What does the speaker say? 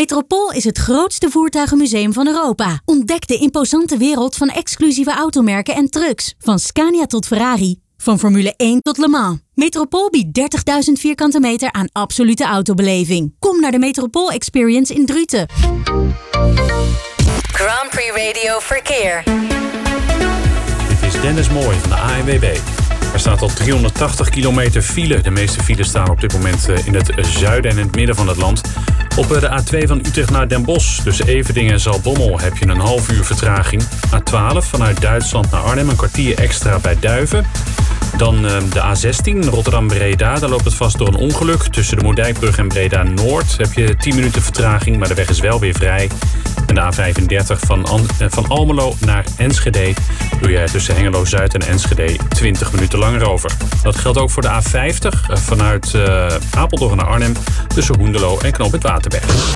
Metropool is het grootste voertuigenmuseum van Europa. Ontdek de imposante wereld van exclusieve automerken en trucks. Van Scania tot Ferrari. Van Formule 1 tot Le Mans. Metropool biedt 30.000 vierkante meter aan absolute autobeleving. Kom naar de Metropool Experience in Druten. Grand Prix Radio Verkeer. Dit is Dennis Mooij van de ANWB. Er staat al 380 kilometer file. De meeste files staan op dit moment in het zuiden en in het midden van het land. Op de A2 van Utrecht naar Den Bosch, tussen Everdingen en Zaltbommel, heb je een half uur vertraging. A12 vanuit Duitsland naar Arnhem, een kwartier extra bij Duiven. Dan de A16 Rotterdam-Breda, daar loopt het vast door een ongeluk. Tussen de Moerdijkbrug en Breda-Noord heb je 10 minuten vertraging, maar de weg is wel weer vrij. En de A35 van Almelo naar Enschede doe je tussen Hengelo-Zuid en Enschede 20 minuten langer over. Dat geldt ook voor de A50 vanuit Apeldoorn naar Arnhem tussen Hoenderloo en Knoop het Waterberg.